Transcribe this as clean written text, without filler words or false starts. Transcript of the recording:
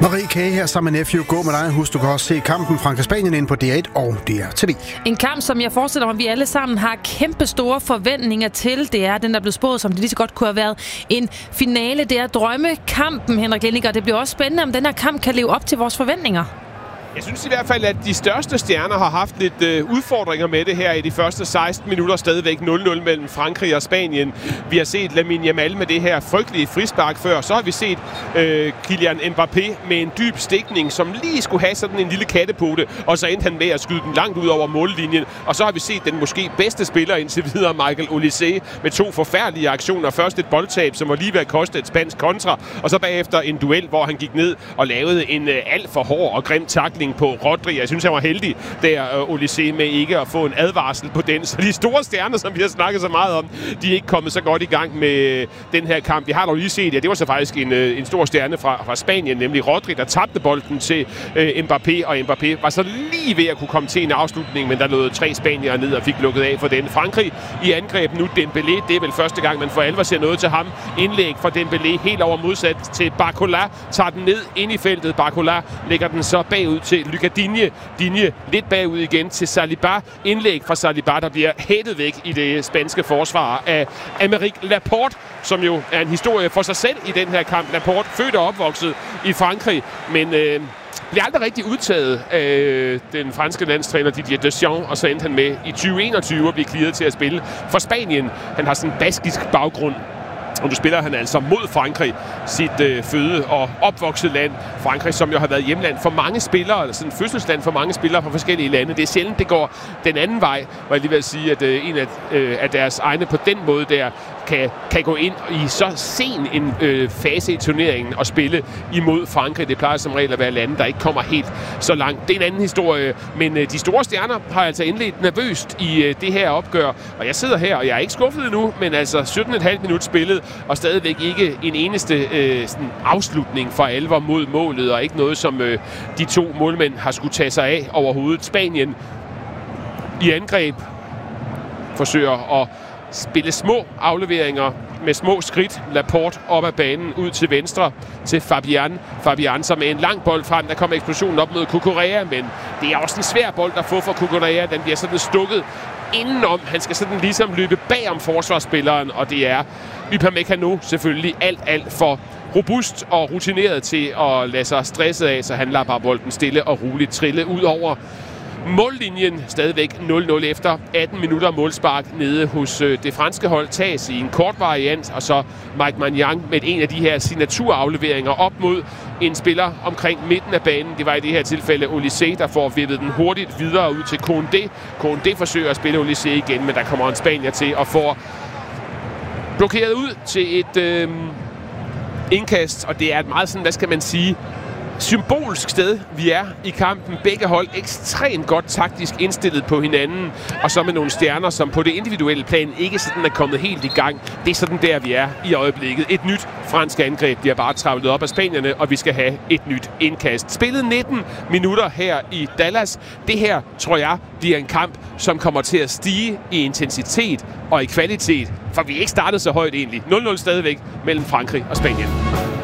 Marie K. her sammen med Nephew. Gå med dig. Husk, du kan også se kampen Frankrig-Spanien ind på DR1 og DR TV. En kamp, som jeg forestiller mig, at vi alle sammen har kæmpe store forventninger til. Det er den, der blev spået, som det lige så godt kunne have været en finale. Det er drømmekampen, Henrik Linding, og det bliver også spændende, om den her kamp kan leve op til vores forventninger. Jeg synes i hvert fald, at de største stjerner har haft lidt udfordringer med det her i de første 16 minutter. Stadigvæk 0-0 mellem Frankrig og Spanien. Vi har set Lamine Yamal med det her frygtelige frispark før. Så har vi set Kylian Mbappé med en dyb stikning, som lige skulle have sådan en lille kattepote. Og så endte han med at skyde den langt ud over mållinjen. Og så har vi set den måske bedste spiller indtil videre, Michael Olise, med 2 forfærdelige aktioner. Først et boldtab, som var lige ved at koste et spansk kontra. Og så bagefter en duel, hvor han gik ned og lavede en alt for hård og grim tackling på Rodri. Jeg synes, han var heldig der, Olise, med ikke at få en advarsel på den. Så de store stjerner, som vi har snakket så meget om, de er ikke kommet så godt i gang med den her kamp. Vi har dog lige set, det var så faktisk en stor stjerne fra Spanien, nemlig Rodri, der tabte bolden til Mbappé, og Mbappé var så lige ved at kunne komme til en afslutning, men der lod 3 spaniere ned og fik lukket af for den. Frankrig i angreb nu. Dembélé, det er vel første gang, man for alvor ser noget til ham. Indlæg fra Dembélé helt over modsat til Barcola, tager den ned ind i feltet. Barcola lægger den så bagud til Lucas Digne lidt bagud igen til Saliba. Indlæg fra Saliba, der bliver hættet væk i det spanske forsvar af Aymeric Laporte, som jo er en historie for sig selv i den her kamp. Laporte, født og opvokset i Frankrig, men bliver aldrig rigtig udtaget af den franske landstræner Didier Deschamps, og så endte han med i 2021 at blive clearet til at spille for Spanien. Han har sådan en baskisk baggrund. Og nu spiller han altså mod Frankrig, sit føde- og opvokset land. Frankrig, som jo har været hjemland for mange spillere, eller sådan fødselsland for mange spillere fra forskellige lande. Det er sjældent, det går den anden vej, og jeg lige vil sige, at en af deres egne på den måde der kan gå ind i så sen en fase i turneringen og spille imod Frankrig. Det plejer som regel at være lande, der ikke kommer helt så langt. Det er en anden historie, men de store stjerner har altså indledt nervøst i det her opgør. Og jeg sidder her, og jeg er ikke skuffet endnu, men altså 17,5 minut spillet, og stadigvæk ikke en eneste sådan afslutning for alvor mod målet, og ikke noget, som de 2 målmænd har skulle tage sig af overhovedet. Spanien i angreb forsøger at spille små afleveringer med små skridt. Laporte op ad banen, ud til venstre til Fabian. Fabian, som med en lang bold frem, der kommer eksplosionen op mod Cucurella, men det er også en svær bold at få for Cucurella. Den bliver sådan stukket indenom. Han skal sådan ligesom løbe bag om forsvarsspilleren, og det er Upamecano selvfølgelig alt for robust og rutineret til at lade sig stresset af, så han lader bare bolden stille og roligt trille ud over mållinjen. Stadigvæk 0-0 efter 18 minutter målspark nede hos det franske hold. Tages i en kort variant, og så Mike Maignan med en af de her signaturafleveringer op mod en spiller omkring midten af banen. Det var i det her tilfælde Olise, der får vippet den hurtigt videre ud til Koundé. Koundé forsøger at spille Olise igen, men der kommer en spanier til og får blokeret ud til et indkast, og det er et meget sådan, hvad skal man sige, symbolsk sted, vi er i kampen. Begge hold ekstremt godt taktisk indstillet på hinanden, og så med nogle stjerner, som på det individuelle plan ikke sådan er kommet helt i gang. Det er sådan der, vi er i øjeblikket. Et nyt fransk angreb bliver bare travlet op af spanierne, og vi skal have et nyt indkast. Spillet 19 minutter her i Dallas. Det her, tror jeg, bliver en kamp, som kommer til at stige i intensitet og i kvalitet, for vi er ikke startet så højt egentlig. 0-0 stadigvæk mellem Frankrig og Spanien.